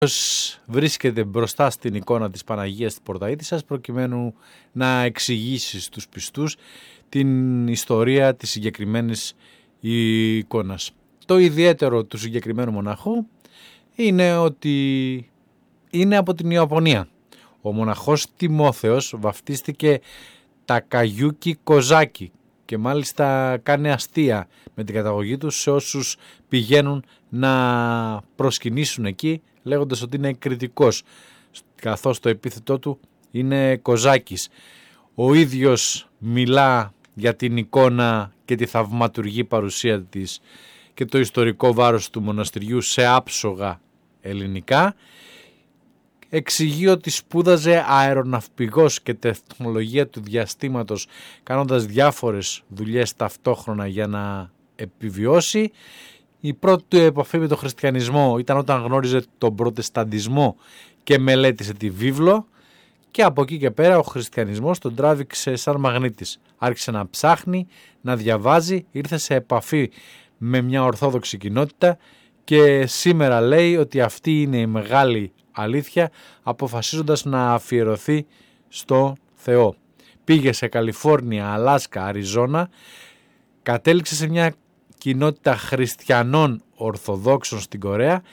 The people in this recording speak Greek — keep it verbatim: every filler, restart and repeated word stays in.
βρίσκεται μπροστά στην εικόνα της Παναγίας της Πορταΐτισσας προκειμένου να εξηγήσει στους πιστούς την ιστορία της συγκεκριμένης εικόνας. Το ιδιαίτερο του συγκεκριμένου μοναχού είναι ότι είναι από την Ιαπωνία. Ο μοναχός Τιμόθεος βαφτίστηκε Τακαγιούκι Κοζάκι και μάλιστα κάνει αστεία με την καταγωγή του σε όσους πηγαίνουν να προσκυνήσουν εκεί, λέγοντας ότι είναι κριτικός, καθώς το επίθετό του είναι Κοζάκης. Ο ίδιος μιλά για την εικόνα και τη θαυματουργή παρουσία της και το ιστορικό βάρος του μοναστηριού σε άψογα ελληνικά. Εξηγεί ότι σπούδαζε αεροναυπηγός και τεχνολογία του διαστήματος, κάνοντας διάφορες δουλειές ταυτόχρονα για να επιβιώσει. Η πρώτη του επαφή με τον χριστιανισμό ήταν όταν γνώριζε τον προτεσταντισμό και μελέτησε τη βίβλο, και από εκεί και πέρα ο χριστιανισμός τον τράβηξε σαν μαγνήτης. Άρχισε να ψάχνει, να διαβάζει, ήρθε σε επαφή με μια ορθόδοξη κοινότητα και σήμερα λέει ότι αυτή είναι η μεγάλη αλήθεια, αποφασίζοντας να αφιερωθεί στο Θεό. Πήγε σε Καλιφόρνια, Αλάσκα, Αριζόνα, κατέληξε σε μια κοινότητα χριστιανών Ορθοδόξων στην Κορέα